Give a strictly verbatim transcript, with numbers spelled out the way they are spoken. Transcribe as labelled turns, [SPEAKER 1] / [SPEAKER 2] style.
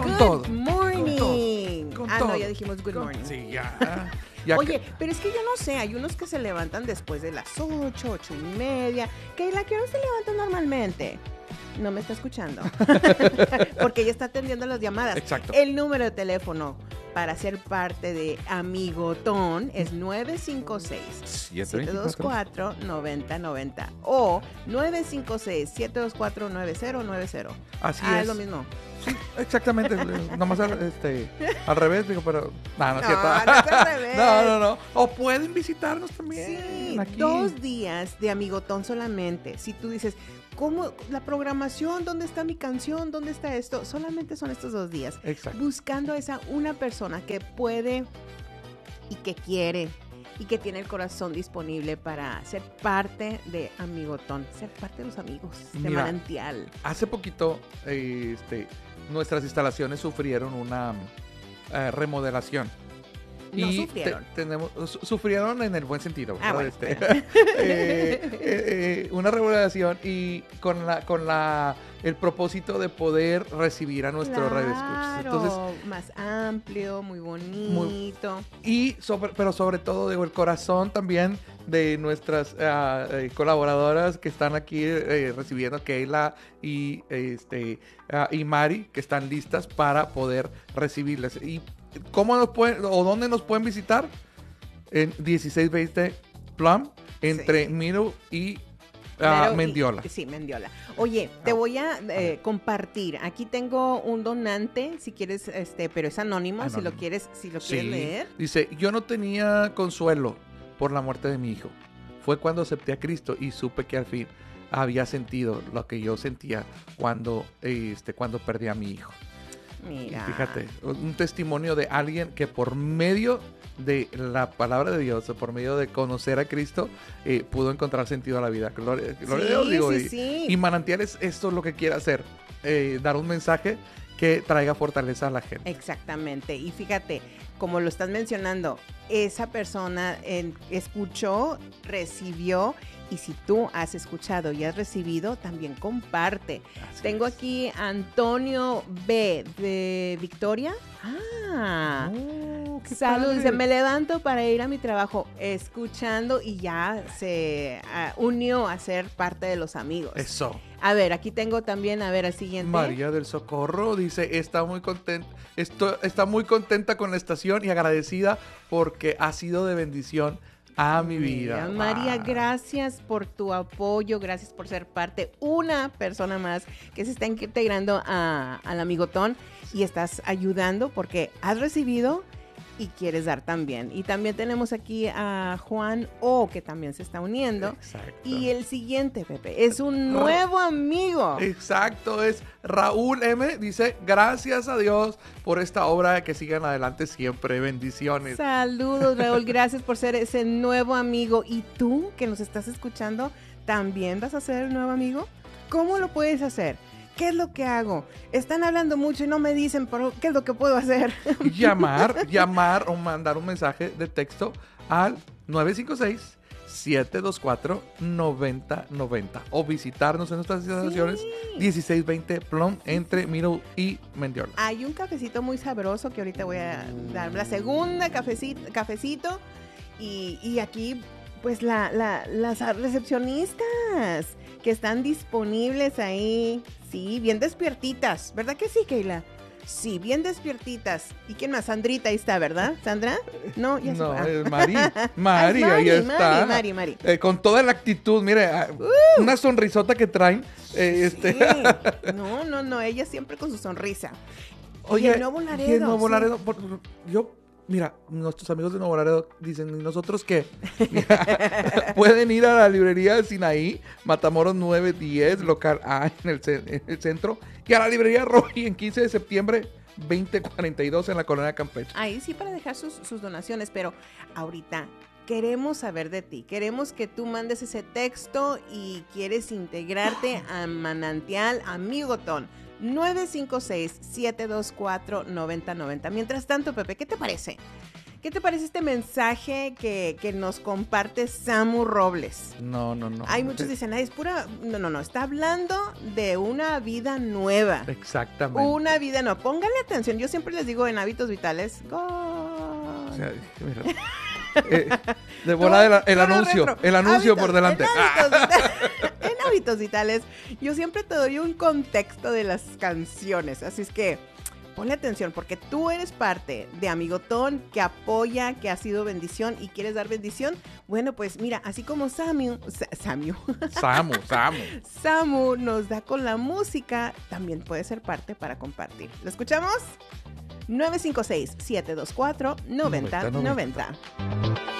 [SPEAKER 1] Con
[SPEAKER 2] good
[SPEAKER 1] todo.
[SPEAKER 2] morning.
[SPEAKER 1] Con todo. Con
[SPEAKER 2] ah,
[SPEAKER 1] todo.
[SPEAKER 2] no, ya dijimos good
[SPEAKER 1] Con-
[SPEAKER 2] morning.
[SPEAKER 1] Sí, ya. ya
[SPEAKER 2] Oye,
[SPEAKER 1] que-
[SPEAKER 2] pero es que yo no sé, hay unos que se levantan después de las ocho, ocho y media. Keila, ¿qué hora se levanta normalmente? No me está escuchando. Porque ella está atendiendo las llamadas.
[SPEAKER 1] Exacto.
[SPEAKER 2] El número de teléfono para ser parte de Amigotón es nueve cinco seis, siete dos cuatro, nueve cero nueve cero o nueve cinco seis, siete dos cuatro, nueve cero nueve cero.
[SPEAKER 1] Así
[SPEAKER 2] ah,
[SPEAKER 1] es.
[SPEAKER 2] es lo mismo.
[SPEAKER 1] Sí, exactamente. eh, Nomás al, este, al revés, digo, pero. No, no es
[SPEAKER 2] No,
[SPEAKER 1] cierto.
[SPEAKER 2] no es al revés.
[SPEAKER 1] No, no, no. O pueden visitarnos también.
[SPEAKER 2] Sí,
[SPEAKER 1] aquí.
[SPEAKER 2] dos días de Amigotón solamente. Si tú dices, ¿cómo la programación? ¿Dónde está mi canción? ¿Dónde está esto? Solamente son estos dos días.
[SPEAKER 1] Exacto.
[SPEAKER 2] Buscando a esa una persona que puede y que quiere y que tiene el corazón disponible para ser parte de Amigotón, ser parte de los amigos de
[SPEAKER 1] Mira,
[SPEAKER 2] Manantial.
[SPEAKER 1] Hace poquito, eh, este, nuestras instalaciones sufrieron una eh, remodelación.
[SPEAKER 2] No
[SPEAKER 1] y
[SPEAKER 2] sufrieron.
[SPEAKER 1] te- tenemos, su- sufrieron en el buen sentido.
[SPEAKER 2] Ah,
[SPEAKER 1] ¿verdad?
[SPEAKER 2] bueno,
[SPEAKER 1] Este, eh, eh, eh, una remodelación y con la, con la, el propósito de poder recibir a nuestro radio escuchas. Entonces,
[SPEAKER 2] Claro, más amplio, muy bonito.
[SPEAKER 1] y sobre, pero sobre todo digo, el corazón también de nuestras ah, eh, colaboradoras que están aquí eh, recibiendo, Keila y este ah, y Mari, que están listas para poder recibirles. ¿Y cómo nos pueden o dónde nos pueden visitar? En dieciséis veinte Plum, entre
[SPEAKER 2] Sí.
[SPEAKER 1] Miro y ah,
[SPEAKER 2] Claro, y-
[SPEAKER 1] Mendiola.
[SPEAKER 2] sí, Mendiola. Oye, te
[SPEAKER 1] Ah,
[SPEAKER 2] voy a eh, compartir. Aquí tengo un donante, si quieres, este, pero es anónimo, si lo
[SPEAKER 1] Anónimo.
[SPEAKER 2] quieres, si lo
[SPEAKER 1] Sí.
[SPEAKER 2] quieres leer.
[SPEAKER 1] Dice, yo no tenía consuelo por la muerte de mi hijo. Fue cuando acepté a Cristo y supe que al fin había sentido lo que yo sentía cuando, este, cuando perdí a mi hijo.
[SPEAKER 2] Mira.
[SPEAKER 1] Fíjate, un testimonio de alguien que por medio de la palabra de Dios, o por medio de conocer a Cristo, eh, pudo encontrar sentido a la vida. Gloria, gloria
[SPEAKER 2] Sí,
[SPEAKER 1] a Dios, digo.
[SPEAKER 2] sí,
[SPEAKER 1] y,
[SPEAKER 2] sí.
[SPEAKER 1] y Manantiales, esto es lo que quiere hacer, eh, dar un mensaje que traiga fortaleza a la gente.
[SPEAKER 2] Exactamente. Y fíjate, como lo estás mencionando, esa persona eh, escuchó, recibió, y si tú has escuchado y has recibido, también comparte.
[SPEAKER 1] Así
[SPEAKER 2] Tengo
[SPEAKER 1] es.
[SPEAKER 2] aquí a Antonio B. de Victoria. Ah.
[SPEAKER 1] Oh, qué
[SPEAKER 2] Salud,
[SPEAKER 1] padre.
[SPEAKER 2] dice, me levanto para ir a mi trabajo escuchando y ya se ah, unió a ser parte de los amigos.
[SPEAKER 1] Eso.
[SPEAKER 2] A ver, aquí tengo también, a ver, al siguiente.
[SPEAKER 1] María del Socorro dice, está muy contenta, está muy contenta con la estación y agradecida porque ha sido de bendición a mi vida.
[SPEAKER 2] Mira, María,
[SPEAKER 1] Wow.
[SPEAKER 2] gracias por tu apoyo, gracias por ser parte, una persona más que se está integrando a, al Amigotón y estás ayudando porque has recibido y quieres dar también. Y también tenemos aquí a Juan O, que también se está uniendo.
[SPEAKER 1] Exacto.
[SPEAKER 2] Y el siguiente, Pepe, es un nuevo amigo.
[SPEAKER 1] Exacto, es Raúl M. Dice, gracias a Dios por esta obra, que sigan adelante siempre, bendiciones.
[SPEAKER 2] Saludos, Raúl, gracias por ser ese nuevo amigo. ¿Y tú, que nos estás escuchando, también vas a ser el nuevo amigo? ¿Cómo lo puedes hacer? ¿Qué es lo que hago? Están hablando mucho y no me dicen, pero ¿qué es lo que puedo hacer?
[SPEAKER 1] Llamar, llamar o mandar un mensaje de texto al nueve cinco seis, siete dos cuatro, nueve cero nueve cero o visitarnos en nuestras instalaciones
[SPEAKER 2] Sí.
[SPEAKER 1] dieciséis veinte Plum entre Miro y Mendiola.
[SPEAKER 2] Hay un cafecito muy sabroso que ahorita voy a dar la segunda cafecito, cafecito y, y aquí pues la, la, las recepcionistas que están disponibles ahí, sí, bien despiertitas, ¿verdad que sí, Keila? Sí, bien despiertitas. ¿Y quién más? Sandrita, ahí está, ¿verdad? ¿Sandra? No, ya se
[SPEAKER 1] No,
[SPEAKER 2] fue. Ah.
[SPEAKER 1] es Mari. Mari,
[SPEAKER 2] Ah, es
[SPEAKER 1] ahí está.
[SPEAKER 2] Mari, Mari, Mari.
[SPEAKER 1] Eh, con toda la actitud, mire, ah, una sonrisota que traen. eh,
[SPEAKER 2] Sí.
[SPEAKER 1] este.
[SPEAKER 2] No, no, no, ella siempre con su sonrisa.
[SPEAKER 1] Oye,
[SPEAKER 2] y el Nuevo
[SPEAKER 1] y
[SPEAKER 2] Laredo.
[SPEAKER 1] el Nuevo
[SPEAKER 2] sí.
[SPEAKER 1] Laredo, por- yo, mira, nuestros amigos de Nuevo Laredo dicen, ¿y nosotros qué? Mira, pueden ir a la librería Sinaí, Matamoros nueve diez, local A en el, ce- en el centro, y a la librería Roy en quince de septiembre, veinte cuarenta y dos en la colonia Campeche.
[SPEAKER 2] Ahí sí para dejar sus, sus donaciones, pero ahorita queremos saber de ti. Queremos que tú mandes ese texto y quieres integrarte a Manantial Amigotón. nueve cinco seis, siete dos cuatro, nueve cero nueve cero. Mientras tanto, Pepe, ¿qué te parece? ¿Qué te parece este mensaje que, que nos comparte Samu Robles?
[SPEAKER 1] No, no, no.
[SPEAKER 2] Hay muchos que dicen, ay, es pura... No, no, no, está hablando de una vida nueva.
[SPEAKER 1] Exactamente.
[SPEAKER 2] Una vida nueva. Pónganle atención, yo siempre les digo en Hábitos Vitales, ¡gol!
[SPEAKER 1] O sea, mira. Eh, de volada el, el anuncio, retro. el anuncio
[SPEAKER 2] hábitos,
[SPEAKER 1] por delante.
[SPEAKER 2] En hábitos, vitales, en hábitos vitales, yo siempre te doy un contexto de las canciones, así es que ponle atención porque tú eres parte de Amigotón que apoya, que ha sido bendición y quieres dar bendición. Bueno, pues mira, así como Samu, Samu,
[SPEAKER 1] Samu, Samu,
[SPEAKER 2] Samu nos da con la música, también puede ser parte para compartir. ¿Lo escuchamos? nueve cinco seis, siete dos cuatro, nueve cero nueve cero.